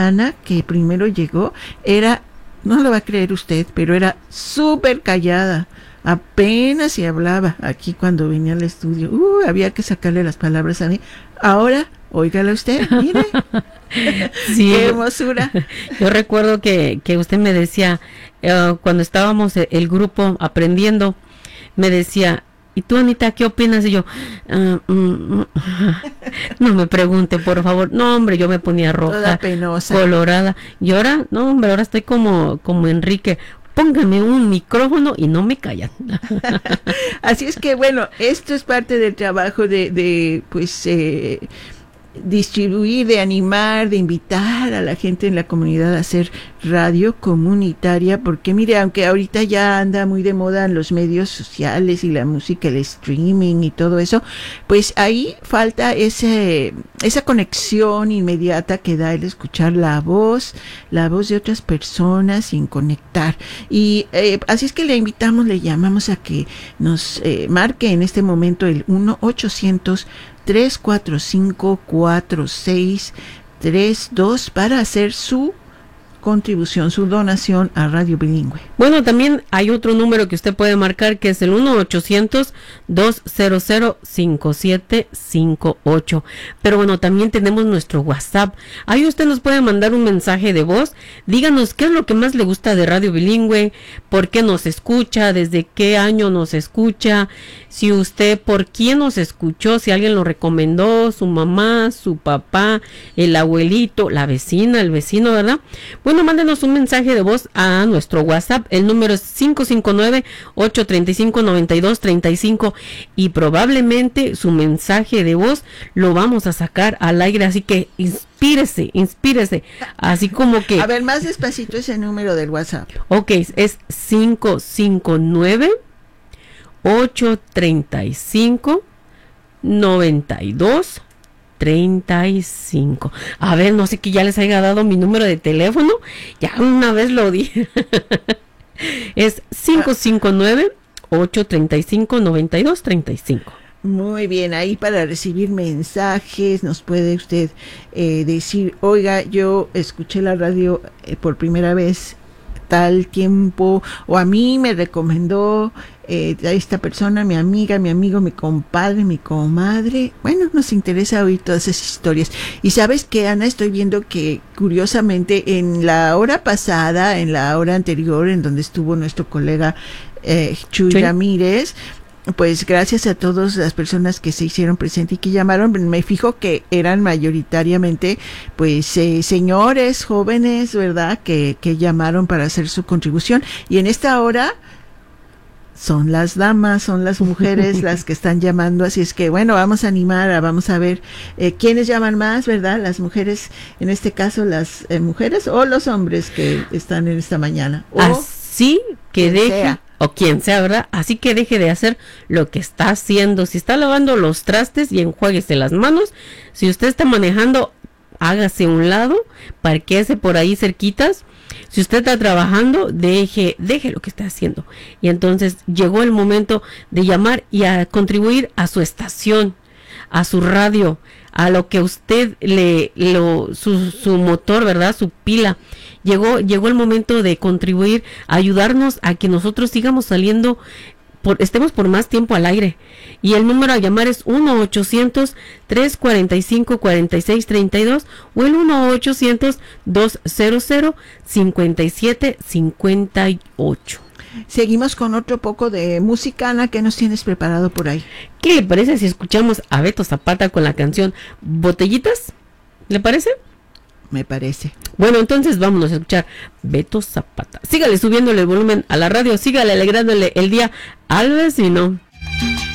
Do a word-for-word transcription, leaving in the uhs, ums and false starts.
Ana, que primero llegó, era, no lo va a creer usted, pero era súper callada. Apenas si hablaba aquí cuando venía al estudio. Uh, había que sacarle las palabras a mí. Ahora, óigala usted, mire. Sí, qué hermosura. Yo recuerdo que, que usted me decía, uh, cuando estábamos el grupo aprendiendo, me decía, ¿y tú, Anita, qué opinas? Y yo, uh, mm, no me pregunte, por favor. No, hombre, yo me ponía roja, colorada. Y ahora, no, hombre, ahora estoy como, como Enrique. Póngame un micrófono y no me callan. Así es que, bueno, esto es parte del trabajo de, de pues, eh, distribuir, de animar, de invitar a la gente en la comunidad a hacer radio comunitaria, porque mire, aunque ahorita ya anda muy de moda en los medios sociales y la música, el streaming y todo eso, pues ahí falta ese esa conexión inmediata que da el escuchar la voz, la voz de otras personas sin conectar. Y eh, así es que le invitamos, le llamamos a que nos eh, marque en este momento el uno ochocientos tres cuatro cinco cuatro seis tres dos para hacer su contribución, su donación a Radio Bilingüe. Bueno, también hay otro número que usted puede marcar, que es el uno ochocientos dos cero cero cinco siete cinco ocho. Pero bueno, también tenemos nuestro WhatsApp. Ahí usted nos puede mandar un mensaje de voz. Díganos qué es lo que más le gusta de Radio Bilingüe, por qué nos escucha, desde qué año nos escucha, si usted por quién nos escuchó, si alguien lo recomendó, su mamá, su papá, el abuelito, la vecina, el vecino, ¿verdad? Bueno, mándenos un mensaje de voz a nuestro WhatsApp. El número es cinco cinco nueve, ocho tres cinco, nueve dos tres cinco y probablemente su mensaje de voz lo vamos a sacar al aire, así que inspírese, inspírese, así como que... A ver, más despacito ese número del WhatsApp. Ok, es cinco cinco nueve, ocho tres cinco, nueve dos treinta y cinco. A ver, no sé que ya les haya dado mi número de teléfono. Ya una vez lo di. Es cinco cinco nueve, ocho tres cinco, nueve dos tres cinco. Muy bien, ahí para recibir mensajes nos puede usted eh, decir, oiga, yo escuché la radio eh, por primera vez tal tiempo, o a mí me recomendó eh, a esta persona, mi amiga, mi amigo, mi compadre, mi comadre. Bueno, nos interesa oír todas esas historias. Y sabes qué, Ana, estoy viendo que curiosamente en la hora pasada, en la hora anterior, en donde estuvo nuestro colega eh, Chuy ¿Sí? Ramírez, pues gracias a todas las personas que se hicieron presentes y que llamaron, me fijo que eran mayoritariamente pues eh, señores, jóvenes, ¿verdad? Que, que llamaron para hacer su contribución. Y en esta hora son las damas, son las mujeres las que están llamando, así es que bueno, vamos a animar, a, vamos a ver eh, quiénes llaman más, ¿verdad? Las mujeres, en este caso las eh, mujeres o los hombres que están en esta mañana. O así que deje... Sea. O quien sea, ¿verdad? Así que deje de hacer lo que está haciendo. Si está lavando los trastes y enjuáguese las manos. Si usted está manejando, hágase a un lado, parquéese por ahí cerquitas. Si usted está trabajando, deje, deje lo que está haciendo. Y entonces llegó el momento de llamar y a contribuir a su estación, a su radio, a lo que usted le, lo, su, su motor, ¿verdad? Su pila. Llegó, llegó el momento de contribuir, a ayudarnos a que nosotros sigamos saliendo, por, estemos por más tiempo al aire. Y el número a llamar es uno ochocientos, tres cuatro cinco, cuatro seis tres dos o el uno ochocientos, dos cero cero, cinco siete cinco ocho. Seguimos con otro poco de música, Ana, ¿qué nos tienes preparado por ahí? ¿Qué le parece si escuchamos a Beto Zapata con la canción Botellitas? ¿Le parece? Me parece. Bueno, entonces vámonos a escuchar Beto Zapata. Sígale subiéndole el volumen a la radio, sígale alegrándole el día al vecino.